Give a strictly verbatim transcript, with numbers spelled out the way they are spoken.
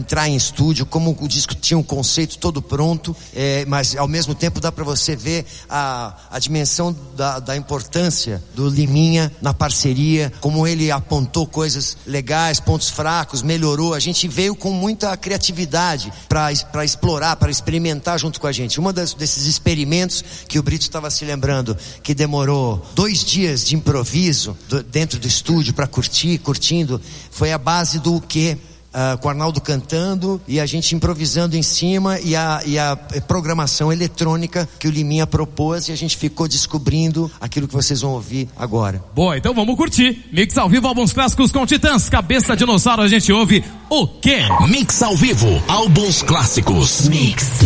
entrar em estúdio, como o disco tinha um conceito todo pronto, é, mas ao mesmo tempo dá para você ver a, a dimensão da, da importância do Liminha na parceria, como ele apontou coisas legais, pontos fracos, melhorou. A gente veio com muita criatividade para explorar, para experimentar junto com a gente. Uma das, desses experimentos que o Brito estava se lembrando, que demorou dois dias de improviso do, dentro do estúdio para curtir, curtindo, foi a base do quê? Uh, com o Arnaldo cantando e a gente improvisando em cima, e a, e a programação eletrônica que o Liminha propôs, e a gente ficou descobrindo aquilo que vocês vão ouvir agora. Boa, então vamos curtir. Mix ao vivo, álbuns clássicos com Titãs, Cabeça Dinossauro, a gente ouve O Quê? Mix ao vivo, álbuns clássicos. Mix.